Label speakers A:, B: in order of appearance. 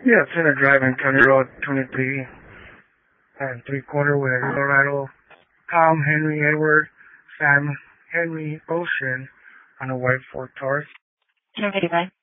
A: Yeah, it's in a driving County Road 23 and 3/4 with Colorado. Tom, Henry, Edward, Sam, Henry, Ocean on a white Ford Taurus.
B: Okay, bye.